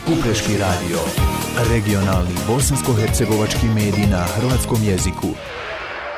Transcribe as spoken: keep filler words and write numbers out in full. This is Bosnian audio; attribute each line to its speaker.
Speaker 1: Kupreški radio. Regionalni bosansko-hercegovački medij na hrvatskom jeziku.